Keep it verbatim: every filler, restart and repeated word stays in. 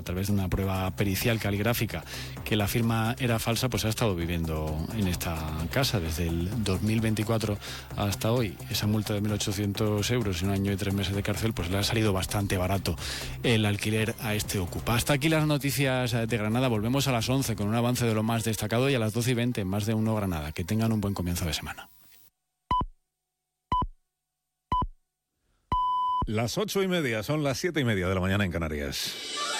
a través de una prueba pericial caligráfica que la firma era falsa, pues ha estado viviendo en esta casa desde el dos mil veinticuatro hasta hoy. Esa multa de mil ochocientos euros y un año y tres meses de cárcel, pues le ha salido bastante barato el alquiler a este ocupa. Hasta aquí las noticias de Granada. Volvemos a las once con un avance de lo más destacado y a las doce y veinte más de Uno Granada. Que tengan un buen comienzo de semana. Las ocho y media, son las siete y media de la mañana en Canarias.